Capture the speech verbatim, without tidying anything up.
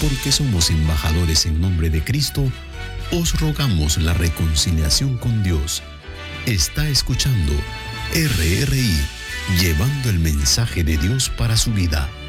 porque somos embajadores en nombre de Cristo, os rogamos la reconciliación con Dios. Está escuchando R R I, llevando el mensaje de Dios para su vida.